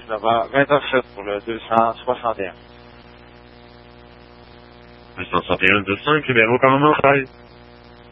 Ça va 20h07 pour le 261. 261 25, numéro commandement 13.